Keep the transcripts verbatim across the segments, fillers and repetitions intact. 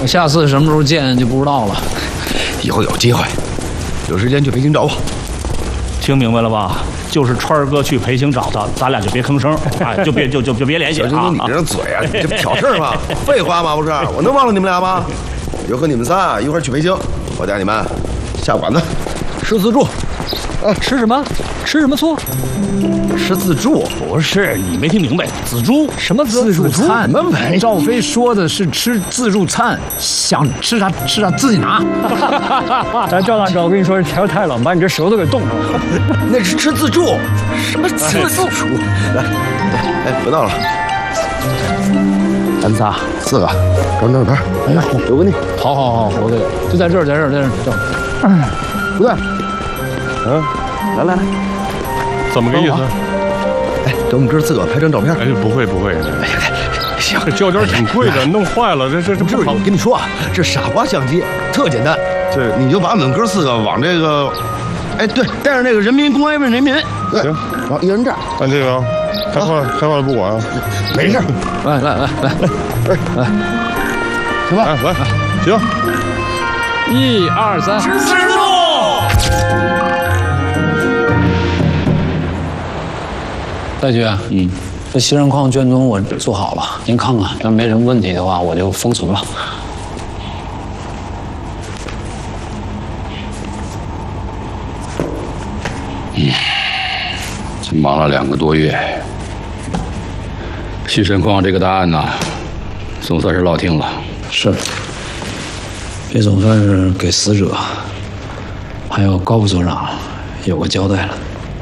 下次什么时候见就不知道了。 以后有机会，有时间去北京找我。 听明白了吧？就是川儿哥去北京找他，咱俩就别吭声，哎，就别就就就别联系啊！ 就你这张嘴啊，你这不挑事儿吗？废话吗？不是，我能忘了你们俩吗？以后和你们仨一块儿去北京，我带你们下馆子，吃自助。 啊，吃什么？吃什么醋？ 吃自助？ 不是，你没听明白，自助什么自助餐？ 什么玩意？赵飞说的是吃自助餐，想吃啥吃啥，自己拿。 咱赵大哥，我跟你说，天儿太冷，把你这舌头给冻上了。 那是吃自助，什么自助？来，哎，别闹了。 咱仨四个，找找边。 哎呀， 有个你。 好好好，我给就在这儿，在这儿，在这儿，这儿。 哎，不对。嗯，来来来， 怎么个意思？ 哎，等我们哥四个拍张照片。 哎，不会不会， 哎呀，行， 这胶卷挺贵的，弄坏了，这这这不是。我跟你说啊，这傻瓜相机特简单，这你就把我们哥四个往这个，哎对，带上那个人民公安问人民。对， 行， 然后一人这样。 按这个啊，开坏开坏了不管啊。 没事。 来来来来来来，行吧？ 来来，行。 一二三， 吃自助。 大局，嗯，这西山矿卷宗我做好了，您看看，要没什么问题的话，我就封存了。 嗯，这忙了两个多月，西山矿这个大案呢，总算是落定了。 是，这总算是给死者还有高副所长有个交代了。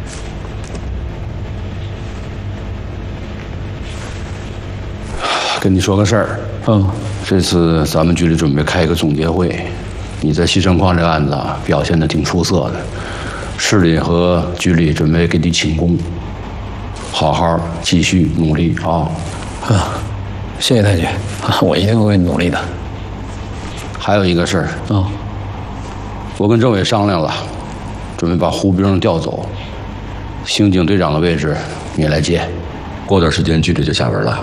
跟你说个事儿， 嗯， 这次咱们局里准备开一个总结会，你在西山矿这个案子表现得挺出色的，市里和局里准备给你请功，好好继续努力啊！ 啊，谢谢太局，我一定会努力的。 还有一个事儿， 嗯， 我跟政委商量了，准备把胡兵调走，刑警队长的位置你来接，过段时间局里就下文了。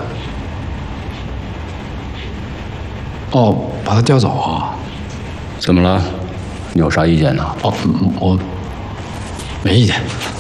哦，把他调走啊？ 怎么了？你有啥意见呢？ 哦，我没意见。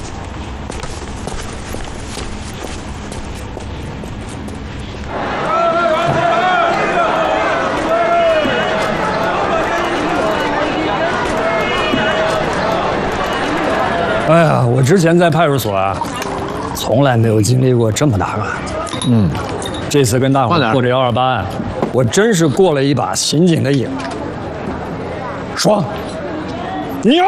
哎呀，我之前在派出所啊，从来没有经历过这么大个案子。嗯，这次跟大伙过这幺二八案。我真是过了一把刑警的瘾，爽，牛！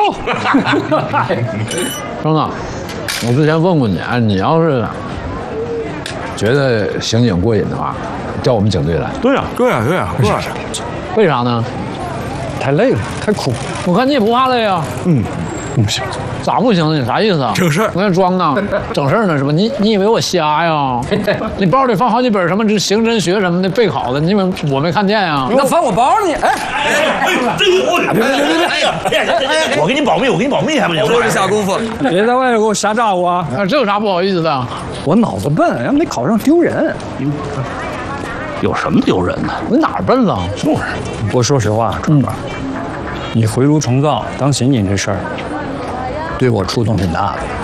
张子，我之前问过你啊，你要是觉得刑警过瘾的话，调我们警队来。 对呀，对呀，对呀，对呀。 为啥呢？ 太累了，太苦。 我看你也不怕累啊。 嗯，不行。 咋不行？你啥意思啊？ 整事儿， 我跟你装呢，整事儿呢是吧？你你以为我瞎呀？你包里放好几本什么这刑侦学什么的备考的，你们我没看见呀？ 那翻我包你？哎， 别别别别！哎呀，我给你保密，我给你保密还不行？ 说是下功夫，别在外头给我瞎咋呼啊！ 这有啥不好意思的？ 我脑子笨，要没考上丢人。 有什么丢人的？ 你哪儿笨了？ 就是。 不过说实话，壮壮，你回炉重造当刑警这事儿。对我触动挺大的。